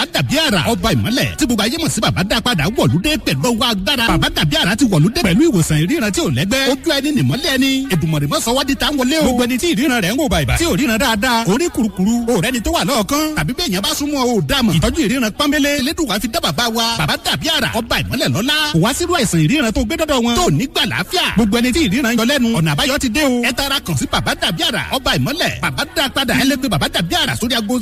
bàbá dàbí àrà ọba ìmọ́lẹ̀ tí gbogbo ayé mọ̀ sí bàbá dá padà wọ̀lúdé pẹ̀lú ọwọ́ agbára. bàbá dàbí àrà ti wọ̀lúdé pẹ̀lú ìwòsàn ìríran tí ò lẹ́gbẹ́. ojú ẹni nìmọ́lẹ̀ ni Èdùmàrè mọ́ sọ́wọ́dí tá ń wọlé o. gbogbo ẹni tí ìríran rẹ̀ ń wò bàìbà tí ò ríran dáadáa orí kurukuru òrẹ́ni tó wà lọ́ọ̀kan tàbí bẹ́ẹ̀ yẹn bá súnmọ́ o dàmọ̀. ìtọ́jú ìríran pọ́nbélé elédùnwá fi dá bàbá wa bàbá dàbí àrà ọba ìmọ́lẹ̀ lọ́lá. kò wá sírú àìsàn ìríran tó gbé dọ́dọ̀ wọn tó nígbà láàfíà. gbogbo ẹni tí ìríran yọ lẹ́nu ọ̀nà àbáyọ ti dé o. ẹ tara kàn sí bàbá dàbí àrà ọba ìmọ́lẹ̀ bàbá dá padà ẹ lè pe bàbá dàbí àrà sórí ago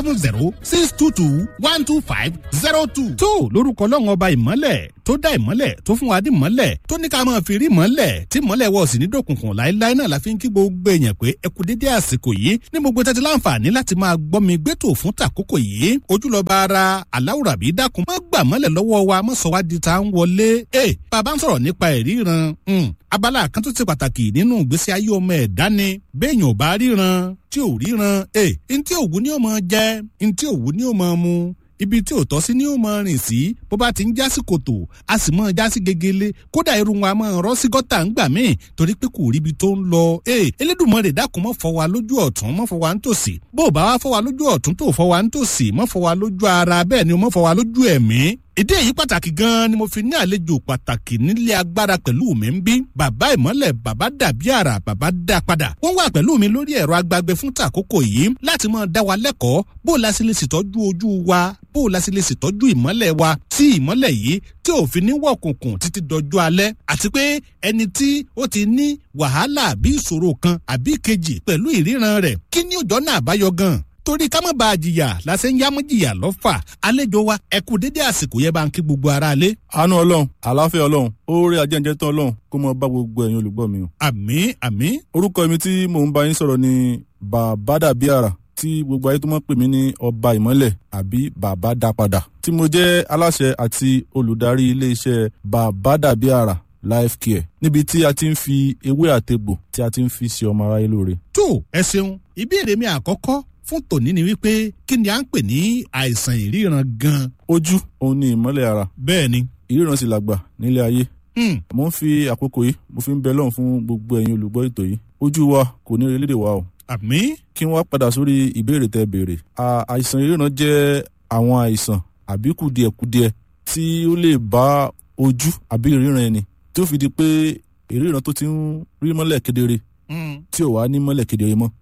070-622-12502. tó lórúkọ lọ́wọ́ ọba ìmọ́lẹ̀ tó dá ìmọ́lẹ̀ tó fún wa dí ìmọ́lẹ̀ tó ní ká máa fi rí ìmọ́lẹ̀ tí ìmọ́lẹ̀ wọ̀ sí ní dòkùnkùn láéláé náà la fi ń kí gbogbo èèyàn pé ẹ kú dédé àsìkò yìí ní gbogbo tẹ́tí láǹfààní láti máa gbọ́ mi gbẹ́tò fún tàkókò yìí ojúlọ́ba ara aláwùrábí dákun má gbà mọ́lẹ̀ lọ́wọ́ wa má sọ wá di ta ń wọlé. bàbá ń sọ̀rọ̀ nípa ìríran abala kan tó ti pàtàkì nínú ìgbésí ayé ọmọ ẹ̀dá ni béèyàn ò bá ríran tí ò ríran ntí òwú ni ó máa jẹ ntí òwú ni ó máa mu ibi tí ò tọ́ sí ni ó máa rìn sí bó bá ti ń já sí kòtò a sì máa já sí gegele kódà irun wa máa rọ́ sí gọ́tà ń gbà míì torí pé kò ríbi tó ń lọ. Elédùmarè dákun mọ́ fọ́ wa lójú ọ̀tún mọ́ fọ́ wa ń tòsì bó o bá wá fọ́ wa lójú ọ̀tún tó fọ́ wa ń tòsì mọ́ fọ́ wa lójú ara bẹ́ẹ̀ ni o mọ́ fọ́ wa lójú ẹ̀mí. ìdí èyí pàtàkì gan-an ni mo fi ní àlejò pàtàkì nílé agbára pẹ̀lú mi ń bí bàbá ìmọ́lẹ̀ bàbá dàbí àrà bàbá dá padà wọ́n wà pẹ̀lú mi lórí ẹ̀rọ agbágbé fún tàkókò yìí láti máa dá wa lẹ́kọ̀ọ́ bó o la sì lè ṣètọ́jú ojú wa bó o la sì lè ṣètọ́jú ìmọ́lẹ̀ wa tí ìmọ́lẹ̀ yìí tí ò fi ní wọ̀kùnkùn títí dọjú alẹ́ àti pé ẹni tí ó ti ní wàhálà àbí ìṣòro kan àbí kejì pẹ̀lú ìríran rẹ̀ kí ni òjò náà àbáyọ gan torí ká má ba jìyà lásẹ̀ ń yámú jìyà lọ́fà àlejò wa ẹ kú dédé àsìkò yẹn bá ń kí gbogbo ara lé. àánú ọlọ́run àlàáfíà ọlọ́run oore ajẹ́njẹ́ tán ọlọ́run kó mọ bá gbogbo ẹ̀yin olùgbọ́ mi o. àmín àmín. orúkọ mi tí mò ń bá yín sọ̀rọ̀ ni bàbá dàbí àrà tí gbogbo ayé tó mọ̀ pè mí ní ọba ìmọ́lẹ̀ àbí bàbá dá padà tí mo jẹ́ aláṣẹ àti olùdarí iléeṣẹ́ bàbá dàbí àrà life care níbi tí a ti ń fi ewé àtegbò tí a ti ń fi ṣe ọmọ aráyé lóore. tó ẹ ṣeun ìbéèrè mi àkọ́kọ́ fún tòní ni wípé kí ni à ń pè ní àìsàn ìríran gan. ojú òun ni ìmọ́lẹ̀ ara. bẹ́ẹ̀ ni. ìríran sì làgbà nílé ayé. mo ń fi àkókò yìí mo fi ń bẹ lọ́hùn fún gbogbo ẹ̀yin olùgbọ́ ètò yìí ojú wa kò ní relédè wa o. àmín. kí wọ́n padà sórí ìbéèrè tẹ́ béèrè. àìsàn ìríran jẹ́ àwọn àìsàn àbí kùdìẹ̀kudiẹ tí ó lè bá ojú àbí ìríran ẹni tí ó fi di pé ìríran tó ti ń rí mọ́lẹ̀ kedere tí ò wá ní mọ́lẹ̀ kedere mọ́.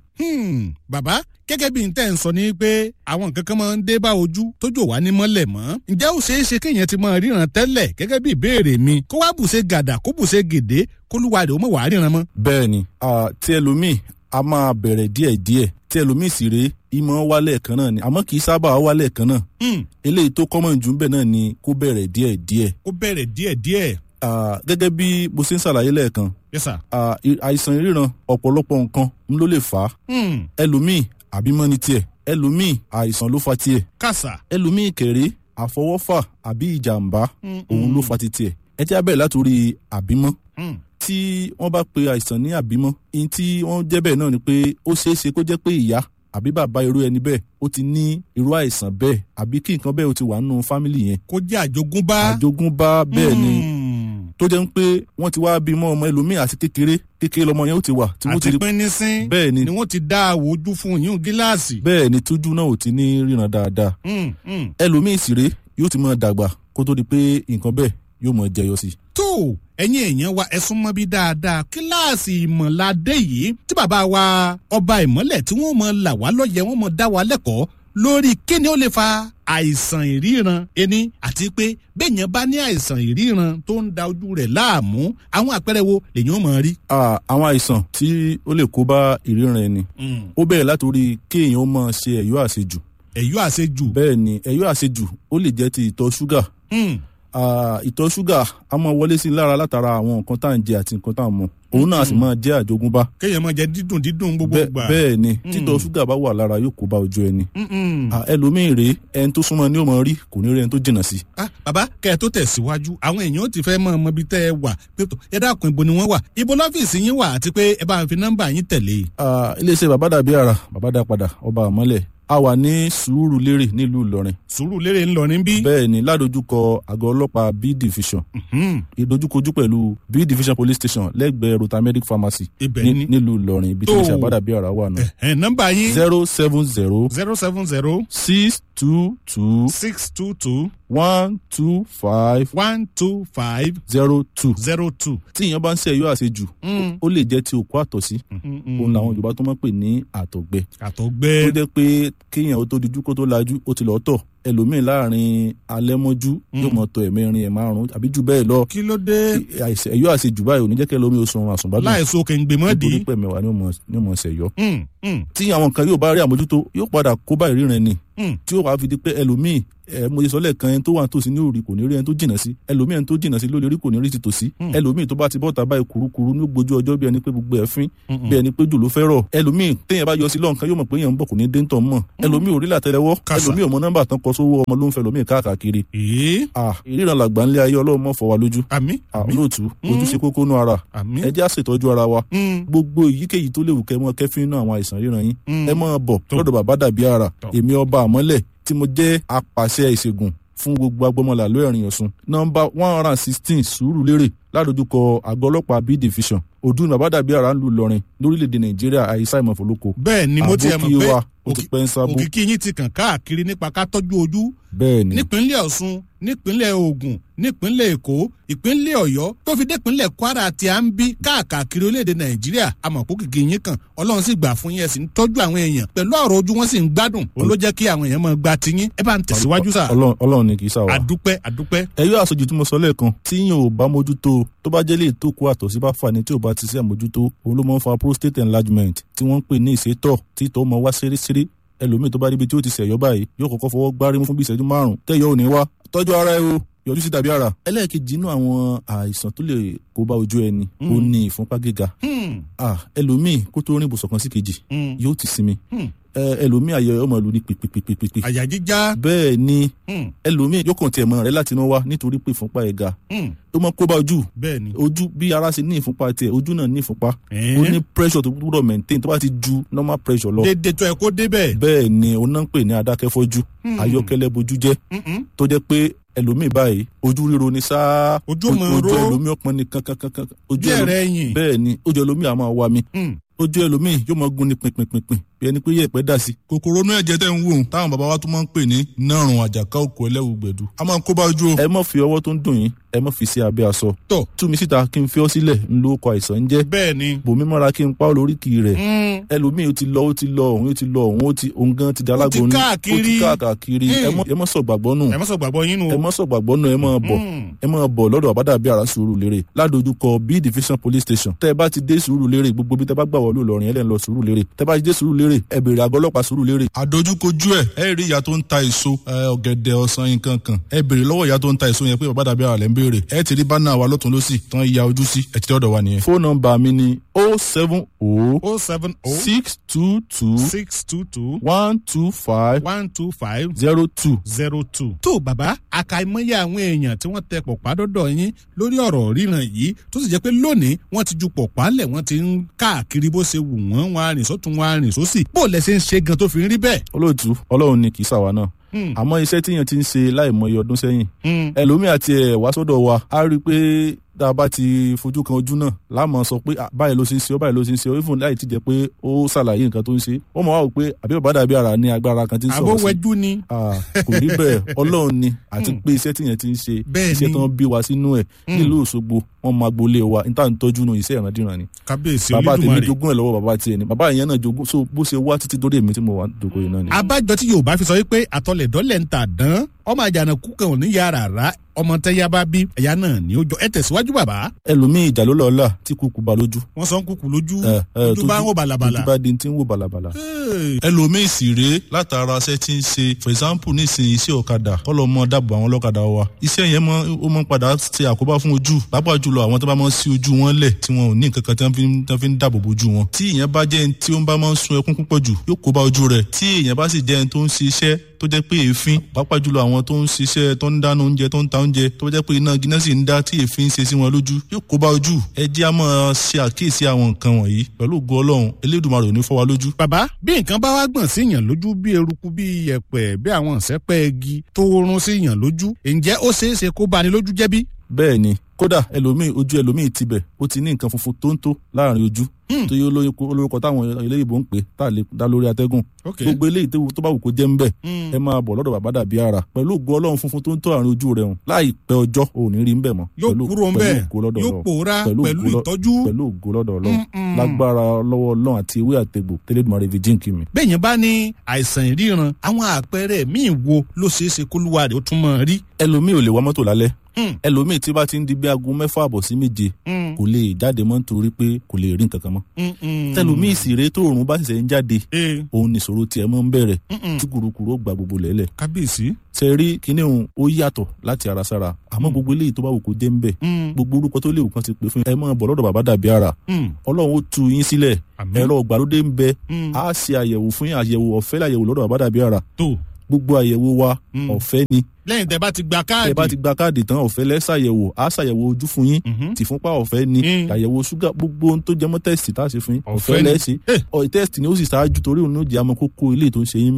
Bàbá gẹ́gẹ́ bí n tẹ́ ń sọ ní pé àwọn nǹkan kan máa ń dé bá ojú tójú wà ní mọ́lẹ̀ mọ́. ǹjẹ́ ó ṣeé ṣe kéèyàn ti máa ríran tẹ́lẹ̀ gẹ́gẹ́ bí ìbéèrè mi kó wá bùṣe gàdà kó bùṣe gèdè kó lúwa rẹ̀ ó mọ̀ wá ríran mọ́. bẹ́ẹ̀ni tí ẹlòmíì a máa bẹ̀rẹ̀ díẹ̀díẹ̀ tí ẹlòmíì sì rèé ìmọ̀ wálẹ̀ kan náà ni àmọ́ kì í sábà wálẹ̀ kan náà. eléyìí tó kọ́mọ̀ jù bẹ́ẹ̀ náà ni kó bẹ̀rẹ̀ díẹ̀díẹ̀. kó bẹ̀rẹ̀ díẹ̀díẹ̀. gẹ́gẹ́ bí mo ṣe ń ṣàlàyé lẹ́ẹ̀kan. Yes sir. àìsàn ìríran ọ̀pọ̀lọpọ̀ nǹkan ló lè fà á. ẹlòmíì àbímọ́ ni tiẹ̀ ẹlòmíì àìsàn ló fa tiẹ̀. kàṣà. ẹlòmíì kéré àfọwọ́fà àbí ìjàmbá òun ló fa ti tiẹ̀. ẹ jẹ́ á bẹ̀rẹ̀ látòrí àbímọ́. tí wọ́n bá pe àìsàn ní àbímọ́ ihun tí wọ́n jẹ́ bẹ́ẹ̀ náà ni pé ó ṣeé ṣe kó jẹ́ pé ìyá àbí bàbá irú ẹni bẹ́ẹ̀ ó ti ní irú àìsàn bẹ́ẹ̀ àbí kí nǹkan bẹ́ẹ̀ ó ti wà nínú fámìlì yẹn. kó jẹ́ àjogúnbá. àjogúnbá bẹ́ẹ̀ ni tó jẹ́ ń pé wọ́n ti wá bímọ ọmọ ẹlòmíì àti kékeré lọmọ yẹn ó ti wà. àti pínínsín bẹ́ẹ̀ ni wọ́n ti dá àwòjú fún yín gíláàsì. bẹ́ẹ̀ ni tójú náà ò ti ní ríran dáadáa. ẹlòmíì sì rèé yóò ti máa dàgbà kó tó di pé nǹkan bẹ́ẹ̀ yóò máa jẹyọ sí. tó ẹ̀yin èèyàn wa ẹ súnmọ́ bí dáadáa kíláàsì ìmọ̀ládé yìí tí bàbá wa ọba ìmọ́lẹ̀ tí wọ́n mọ̀ là wá lọ́yẹ̀ wọ́n mọ̀ dá wa lẹ́kọ̀ọ́ lórí kíni ó lè fa àìsàn ìríran ẹni àti pé bẹ́ẹ̀yàn bá ní àìsàn ìríran tó ń da ojú rẹ̀ láàmú àwọn àpẹẹrẹ wo lèyàn mọ̀ rí. àwọn àìsàn tí ó lè kó bá ìríran ẹni ó bẹ̀rẹ̀ látòrí kéèyàn ó máa ṣe ẹ̀yọ́ àṣejù. ẹ̀yọ́ àṣejù. bẹ́ẹ̀ ni ẹ̀yọ́ àṣejù ó lè jẹ́ ti ìtọ̀ ṣúgà. ìtọ̀ ṣúgà a máa wọlé sí lára látara àwọn nǹkan tá à ń jẹ àti nǹkan tá à ń mu òun náà sì máa jẹ́ àjogúnbá. kéèyàn máa jẹ dídùn gbogbo gbà. bẹ́ẹ̀ ni títọ̀ ṣúgà bá wà lára yóò kó bá ojú ẹni. ẹlòmíì rèé ẹni tó súnmọ́ ni ó máa rí kò ní rí ẹni tó jìnnà sí. bàbá kẹ́ ẹ tó tẹ̀síwájú àwọn èèyàn ó ti fẹ́ mọ ibi tẹ́ ẹ wà pé ẹ dákun ibo ni wọ́n wà ibo lọ́fíìsì yín wà àti pé ẹ bá fi nọ́mbà yín tẹ̀lé. iléeṣẹ́ bàbá dàbí àrà bàbá dá padà ọba àmọ́lẹ̀ a wà ní Sùúrùlérè nílùú Ìlọrin. Sùúrùlérè ńlọrin bí. bẹ́ẹ̀ ni ládojúkọ àgọ́ ọlọ́pàá B division. ìdojúkojú pẹ̀lú B division police station lẹ́gbẹ̀ẹ́ Rotamedic pharmacy nílùú Ìlọrin ibi tí iléeṣẹ́ Àbádàbíàrá wà náà. nọ́mbà yín 070 070 622 622 125 125 02. 02. tí èèyàn bá ń ṣe ẹ̀yọ́ àṣejù ó lè jẹ́ ti òkú àtọ̀sí òun làwọn Yorùbá tó máa ń pè ní àtọ̀gbẹ. àtọ̀gbẹ. ó jẹ́ pé kéèyàn ó tó dijú kó tó lajú ó ti lọ́ọ́ tọ̀ ẹlòmíì láàrin alẹ́ mọ́jú yóò mọ̀ tọ̀ ẹ̀mẹ́rin ẹ̀5 àbí jù bẹ́ẹ̀ lọ. kí ló dé. ẹ̀yọ́ àṣejù báyìí ò ní jẹ́ kẹ́ lómi oṣù ọ̀run àsùnbádùn. láìsọ kẹ̀ǹgbẹ̀ mọ́ di. nítorí pẹ̀mẹ̀wá ni ó mọ̀ ṣẹ̀yọ́. tí àwọn nǹkan yóò bá rí àmójútó yóò padà kó bá ìríran ni tí ó wàá fi di pé ẹlòmíì mo ṣe sọ lẹ́ẹ̀kan ẹni tó wà nítòsí ní òrì kò ní rí ẹni tó jìnnà sí ẹlòmíì ẹni tó jìnnà sí ló lè rí kò ní rí ti tòsí ẹlòmíì tó bá ti bọ́ta báyìí kurukuru ní gbójú ọjọ́ bí ẹni pé gbogbo ẹ̀ fín bí ẹni pé jù ló fẹ́ rọ̀ ẹlòmíì téèyàn bá yọ sí lọ́nkàn yóò mọ̀ pé èèyàn ń bọ̀ kò ní dé ń tọ̀ mọ̀ ẹlòmíì òrí làtẹ́lẹwọ́ ẹlòmíì ọmọ nọ́mbà tán kọ sówó ọmọ ló ń fẹ́ lòmíì káàkiri. ìríran làgbà ńlẹ̀ ayé Ọlọ́run mọ̀ fọ́ wa lójú. olóòtú ojú ṣe kókó nú ara ẹ jẹ́ á ṣètọ́jú ara wa gbogbo èyíkéyìí tó léwu kẹ́ mọ́ kẹ́fín náà àwọn àìsàn ríran yín ẹ máa bọ̀ lọ́dọ̀ Bàbádàbíàrá èmi ọba àmọ́lẹ̀ tí mo jẹ́ apàṣẹ ìṣègùn fún gbogbo agbọmọlà lóẹ̀rìn Ọ̀ṣun nọ́mbà 116 Sùúrùlérè ládojúkọ àgọ́ ọlọ́pàá B division Odù Bàbádàbíàrá ń lu Ìlọrin lórílẹ̀‐èdè Nàìjíríà àyíṣà ìmọ̀fọ́lókò. bẹ́ẹ̀ ni mo ti ẹ̀ mọ̀ pé òkìkí òkìkí yín ti kàn káàkiri nípa ká tọ́jú ojú. bẹ́ẹ̀ ni nípínlẹ̀ Ọ̀ṣun nípínlẹ̀ Ògùn nípínlẹ̀ Èkó ìpínlẹ̀ Ọ̀yọ́ tó fi dé ìpínlẹ̀ Kwara àti àǹbí káàkiri orílẹ̀-èdè Nàìjíríà àmọ́ kó kìkì yín kàn Ọlọ́run sì gbà fún yín ẹ sì ń tọ́jú àwọn èèyàn pẹ̀lú ọ̀rọ̀ ojú wọn sì ń gbádùn òun ló jẹ́ kí àwọn èèyàn máa gba tiyín ẹ bá ń tẹ̀síwájú sà. Ọlọ́run ni kì í sà wá. àdúpẹ́. ẹ̀yọ́ àṣejù tí mo sọ lẹ́ẹ̀kan tí yín ò bá mójútó tó bá jẹ́ lè tó kó àtọ̀sí bá fà ní tí ò bá ti sí àmójútó òun ló máa ń fa prostate enlargement tí wọ́n ń pè ní ìsétọ̀ tí ìtọ̀ máa wá ṣeréṣeré ẹlòmíì tó bá ríbi tí ó ti ṣẹ̀yọ́ báyìí yóò kọ́kọ́ fọwọ́ gbárí mú fún bí ìṣẹ́jú 5 tẹ́yọ̀ ò ní wá tọ́jú ara ẹ o yọjú sí Dàbíàrá. ẹlẹ́ẹ̀kejì inú àwọn àìsàn tó lè kó bá ojú ẹni ó ní ìfúnpá gíga ẹlòmíì kó tó rìn ibùsọ̀ kan sí kejì yóò ti sinmi ẹlòmíì ayọ̀ ọmọ ìlú ní pèpèpèpè. àyà jíjá. bẹ́ẹ̀ ni ẹlòmíì yóò kàn tiẹ̀ mọ́ rẹ̀ láti inú wá nítorí pé ìfúnpá ẹ̀ ga ó máa kó bá ojú. bẹ́ẹ̀ ni ojú bí ara ṣe ní ìfúnpá tiẹ̀ ojú náà ní ìfúnpá ó ní pressure tó gbúdọ̀ maintain tó bá ti ju normal pressure lọ. dédé tó ẹ kó débẹ̀. bẹ́ẹ̀ ni òun náà ń pè ní adákẹ́fọ́jú ayọ́kẹ́lẹ́ bojú jẹ́ tó jẹ́ pé ẹlòmíì báyìí ojú ríro ni sáá ojú ẹlòmíì ọpọ́n ni kankankankan ojú ẹlòmíì bẹ́ẹ̀ ni ojú ẹlòmíì á máa wá mi ojú ẹlòmíì yóò máa gún ní pinpinpinpin bí ẹni pé yẹ̀pẹ̀ dà sí. kòkòrò inú ẹ̀jẹ̀ tẹ̀ ń wò táwọn bàbá wa tún máa ń pè ní nárùn àjàká òkú ẹlẹ́wù gbẹ̀dú a máa ń kó bá ojú o. ẹ má fi ọwọ́ tó ń dùn yín ẹ má fi sí abẹ́ aṣọ. tọ́ tú mi síta kí n fi ọ́ sílẹ̀ ń lo ọkọ̀ àìsàn ń jẹ́. bẹ́ẹ̀ ni. bòmí mọ́ra kí n pa ọ́ lóríkì rẹ̀. ẹlòmíì ó ti lọ òun gan ti dalágbó ní ó ti káàkiri ẹ má sọ gbàgbọ́ nù. ẹ má sọ gbàgbọ́ yín nù. ẹ má sọ gbàgbọ́ nù ẹ má bọ̀ lọ́dọ̀ Bàbádàbíàrá Sùúrùlérè ládojúkọ B division police station tẹ́ ẹ bá ti dé Sùúrùlérè gbogbo bí tẹ́ bá gbà wọlé Ìlọrin ẹ lẹ́ ń lọ Sùúrùlérè tẹ́ bá ti dé Sùúrùlérè ẹ béèrè àgọ́ ọlọ́pàá Sùúrùlérè. àdójúkojú ẹ rí ìyá tó ń ta èso ọ̀gẹ̀dẹ̀ ọ̀sán nǹkan kan ẹ béèrè lọ́wọ́ ìyá tó ń ta èso yẹn pé Bàbádàbíàrá lẹ́ ń béèrè ẹ ti rí bánà wa lọ́tún lọ́sì tán ya ojú sí ẹ ti tẹ́ ọ̀dọ̀ wa nìyẹn. fóònù nọ́mbà mi ni 070 622 622 125 125 02. 02. tó bàbá àkàìmọye àwọn èèyàn tí wọ́n tẹ pọ̀pá dọ́dọ̀ yín lórí ọ̀rọ̀ ríran yìí tó sì jẹ́ pé lónìí wọ́n ti ju pọ̀pá lẹ̀ wọ́n ti ń káàkiri bó ṣe wù wọ́n wọn arìn sọ́tún wọn arìn sósì bó lẹ ṣe ń ṣe gan tó fi ń rí bẹ́ẹ̀. olóòtú Ọlọ́run ni kì í ṣàwa náà àmọ́ iṣẹ́ tíyàn ti ń ṣe láìmọye ọdún sẹ́yìn ẹlòmíì àti ẹ̀ wá sọ́dọ̀ wa á rí i pé tá a bá ti fojú kan ojú náà láàmú sọ pé báyìí ló ṣe ń ṣe ọ báyìí ló ṣe ń ṣe ọ even láì ti jẹ́ pé ó ṣàlàyé nǹkan tó ń ṣe ó mọ̀ wá wò pé àbí Bàbádàbíàrá ní agbára kan tí ń sọ̀rọ̀ sí. àbówẹ́jú ni. kò rí bẹ́ẹ̀ Ọlọ́run ni àti pé iṣẹ́ tíyàn ti ń ṣe iṣẹ́ tó ń bí wa sínú ẹ̀ nílùú Òṣogbo wọn máa gbolé wa níta ń tọ́jú nù iṣẹ́ ìrandíran ni. kábíyèsí bàbá Olódùmarè. tèmi jogún ẹ̀ lọ́wọ́ bàbá tiẹ̀ ni bàbá ìyẹn náà jogún so bó ṣe wá títí dórí èmi tí mo wà dòkó yìí náà ni. abájọ tí Yorùbá fi sọ wípé àtọlẹ̀dọ́lẹ̀ ń tà dán ọmọ àjànàkú kan ò ní yára rà ọmọ tẹ́yà bá bí ẹ̀yà náà ni ó jọ ẹ tẹ̀síwájú bàbá. ẹlòmíì ìjà ló lọ́ọ́lá tí kúkú ba lójú. wọ́n sọ ń kúkú lójú ojú bá ń wò bàlàbàlà. ojú bá di ti ń wò bàlàbàlà. ẹlòmíì sì rèé látara ṣẹ́ tí ń ṣe for example nísìnyí iṣẹ́ ọ̀kadà kọ́lọ́ mọ́ dáàbò àwọn ọlọ́kadà wa. iṣẹ́ yẹn ó mọ́ padà ṣe àkóbá fún ojú pàápàá jùlọ àwọn tó bá mọ́ sí ojú wọn lẹ̀ tí wọn ò ní nǹkan kan tí wọ́n fi ń dáàbò bojú wọn. tí ìyẹn bá jẹ́ ẹni tí ó bá máa ń sun ẹkún púpọ̀ jù yóò kó bá ojú rẹ̀ tí ìyẹn bá sì jẹ́ ẹni tó ń ṣiṣẹ́ tó jẹ́ pé èéfín pàápàá jùlọ àwọn tó ń ṣiṣẹ́ tó ń dáná oúnjẹ tó ń ta oúnjẹ tó jẹ́ pé iná gíná sì ń dá tí èéfín ṣe sí wọn lójú yóò kó bá ojú. ẹ jẹ́ á máa ṣe àkíyèsí àwọn nǹkan wọ̀nyí pẹ̀lú ògo Ọlọ́run Elédùmarè ò ní fọ́ wa lójú. bàbá bí nǹkan bá wá gbọ̀n sí yàn lójú bí eruku bí yẹ̀pẹ̀ bí àwọn ìṣẹ́pẹ́ igi tó rún sí yàn lójú ǹjẹ́ ó ṣeé ṣe kó bani lójú jẹ́ bí? bẹ́ẹ̀ ni kódà ojú ẹlòmíì tibẹ̀ ó ti ní nǹkan funfun tó ń tó láàrin ojú tó yẹ olórúkọ táwọn eléyìnbó ń pè tá a lè dá lórí atẹ́gùn gbogbo eléyìí tó bá wù kó jẹ́ ń bẹ̀ ẹ máa bọ̀ lọ́dọ̀ bàbá dàbí ara pẹ̀lú ògo Ọlọ́run funfun tó ń tó àárín ojú rẹ̀ hùn láìpẹ́ ọjọ́ ò ní rí ń bẹ̀ mọ́ yóò kúrò ń bẹ̀ yóò pòórá pẹ̀lú ìtọ́jú pẹ̀lú ògo lọ́dọ̀ Ọlọ́run lágbára lọ́wọ́ Ọlọ́run àti ewé àtegbò tẹ́lẹ̀dùmarè fi jíǹkì mi. bẹ́ẹ̀yẹn bá ní àìsàn ìríran àwọn àpẹẹrẹ míì wo ló ṣeé ṣe kólúwa rẹ̀ ó tún máa rí. ẹlòmíì ò lè wa mọ́tò lálẹ́ ẹlòmíì tí bá ti ń di bí aago 6 àbọ̀ sí 7 kò lè jáde mọ́ nítorí pé kò lè rí nǹkan kan mọ́. tẹlòmíì sì rèé tó òòrùn bá ṣẹ̀ṣẹ̀ ń jáde òun nìṣòro tiẹ̀ mọ́ ń bẹ̀rẹ̀ tí kùrukùru ó gba gbogbo lẹ́lẹ̀. kábíyèsí. ṣe rí kíní òun ó yàtọ̀ láti ara sára àmọ́ gbogbo eléyìí tó bá wù kó jẹ́ ń bẹ̀ gbogbo orúkọ tó léwu kan ti pè fún ẹ máa bọ̀ lọ́dọ̀ bàbá dàbí ara Ọlọ́run ó tu yín sílẹ̀ ẹ̀rọ ìgbàlódé ń bẹ á ṣe àyẹ̀wò fún àyẹ̀wò ọ̀fẹ́ láyẹ̀wò lọ́dọ̀ bàbá dàbí ara gbogbo àyẹ̀wò wa ọ̀fẹ́ ni. lẹ́yìn tẹ́ bá ti gba káàdì. tẹ́ bá ti gba káàdì tán ọ̀fẹ́ lẹ́sàyẹ̀wò á ṣàyẹ̀wò ojú fún yín tìfúnpá ọ̀fẹ́ ni àyẹ̀wò ṣúgà gbogbo ohun tó jẹmọ́ tẹ́sítì tá a ṣe fún yín ọ̀fẹ́ lẹ́sìn tẹ́sítì ni ó sì ṣáájú torí òun ó jẹ́ àmọ́ kókó ilé tó ń ṣe yín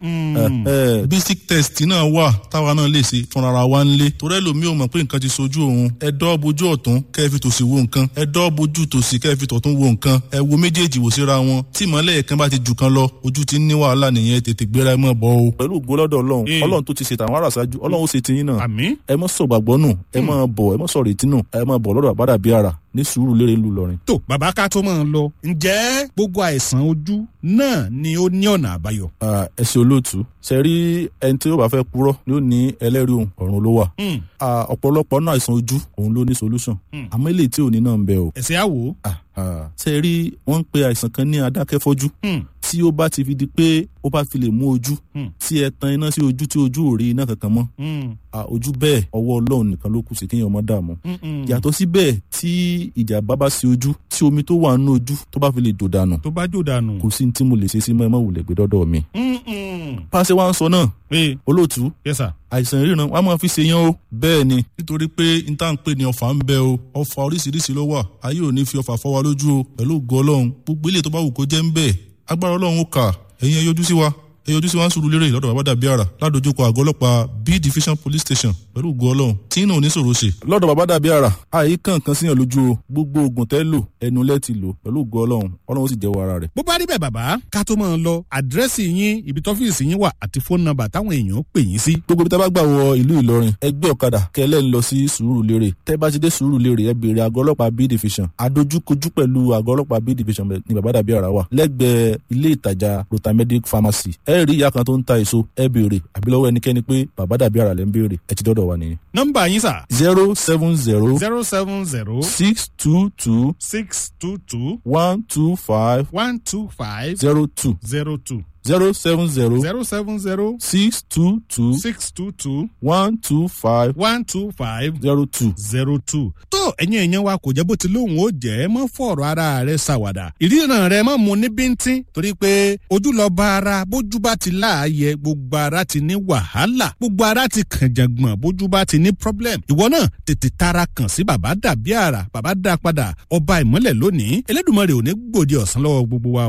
bẹ̀. basic test náà wà táwa náà lè ṣe fúnra wa ń lé torí ẹlòmíì ò mọ̀ pé nǹkan ti sojú òun ẹ dọ́ bojú ọ̀tún kẹ́ ẹ fi tòsì wo nǹkan ẹ dọ́ bojú tòsì kẹ́ ẹ fi tọ̀tún wo nǹkan ẹ wo méjèèjì wò síra wọn tí ìmọ̀lẹ̀ kan bá ti jù kan lọ ojú ti ní wàhálà nìyẹn tètè gbéra ẹ mọ̀ bọ́ o. pẹ̀lú ògo lọ́dọ̀ Ọlọ́run tó ti ṣe tàwọn ará ṣáájú Ọlọ́run ó ṣe tiyín náà ẹ mọ́ sọ̀gbàgbọ́ nù ẹ mọ́ bọ̀ ẹ mọ́ sọ̀rọ̀ ètí nù ẹ mọ́ bọ̀ lọ́dọ̀ bàbá dàbí ara ní Sùúrùlérè ìlú Ìlọrin. tó bàbá ká tó máa ń lọ ǹjẹ́ gbogbo àìsàn ojú náà ni ó ní ọ̀nà àbáyọ. ẹ ṣe olóòtú ṣe rí ẹni tí ó bá fẹ́ purọ́ ni ó ní ẹlẹ́rìí ọ̀run ló wà. ọ̀pọ̀lọpọ̀ náà àìsàn ojú òun ló ní solution àmọ́ eléyìí tí ò ní náà ń bẹ o. ẹ̀sẹ̀ àwò. ṣe rí wọ́n ń pe àìsàn kan ní adákẹ́fọ́jú tí ó bá ti fi di pé ó bá fi lè mú ojú tí ẹ tan iná sí ojú tí ojú ò rí iná kankan mọ́ ojú bẹ́ẹ̀ ọwọ́ Ọlọ́run nìkan ló kù sí kéèyàn má dààmú. yàtọ̀ sí bẹ́ẹ̀ tí ìjàmbá bá sí ojú tí omi tó wà nínú ojú tó bá fi lè jò dànù. tó bá jò dànù. kò sí ní tí mo lè ṣe sí mọ́ ẹ má wulẹ̀ gbé dọ́dọ̀ mi. pàṣẹ wa ń sọ náà olóòtú àìsàn ìríran wọn máa fi ṣe yán o. bẹ́ẹ̀ ni nítorí pé n tá n pè ní ọfà ń bẹ o ọfà oríṣiríṣi ló wà ayé ò ní fi ọfà fọ́ wa lójú o pẹ̀lú ògo Ọlọ́run gbogbo ilé tó bá wù kó jẹ́ ń bẹ̀ agbára Ọlọ́run ó kà ẹ̀yin ẹ yọjú sí wa Sùúrùlérè lọ́dọ̀ bàbá dàbí ara ládojúkọ àgọ́ ọlọ́pàá B division police station pẹ̀lú ògo Ọlọ́run tí náà oníṣòro ṣe. lọ́dọ̀ bàbá dàbí ara àyè kankan síyàn lójú o gbogbo oògùn tẹ́ lò ẹnu lẹ́ẹ̀tì lò pẹ̀lú ògo Ọlọ́run Ọlọ́run ó sì jẹ́wọ́ ara rẹ̀. bó bá rí bẹ́ẹ̀ bàbá ká tó máa lọ àdírẹ́sì yín ibi tọ́fíìsì yín wà àti fóònù nọ́mbà táwọn èèyàn pè yín sí. gbogbo ibi tá bá gbà wọ ìlú Ìlọrin ẹ gbé ọ̀kadà kẹlẹ́ ń lọ sí Sùúrùlérè tẹ́ bá ti dé Sùúrùlérè ẹ béèrè àgọ́ ọlọ́pàá B division adójúkojú pẹ̀lú àgọ́ ọlọ́pàá B division ní bàbá dàbí ara wà lẹ́gbẹ̀ẹ́ ilé ìtajà Rotamedic pharmacy ẹ rí ìyá kan tó ń ta èso ẹ béèrè àbí lọ́wọ́ ẹnikẹ́ni pé bàbá dàbí ara lẹ́ ń béèrè ẹ ti dọ́dọ̀ wa nìyẹn. nọ́mbà yín sà. 070 070 622 622 125 125 02 02 070 070 622 622 125 125 02 02. tó ẹ̀yin èèyàn wa kò jẹ́ bó ti lóhùn ó jẹ́ mọ́ fọ̀rọ̀ ara rẹ̀ ṣàwàdà ìríran rẹ̀ mọ́ mu ní bíntín torí pé ojú lọ bá ara bójú bá ti láàyè gbogbo ara ti ní wàhálà gbogbo ara ti kànjàngbọ̀n bójú bá ti ní problem ìwọ náà tètè tara kàn sí bàbá dàbí àrà bàbá dá padà ọba ìmọ́lẹ̀ lónìí Elédùmarè ò ní gbòdì ọ̀sán lọ́wọ́ gbogbo wa.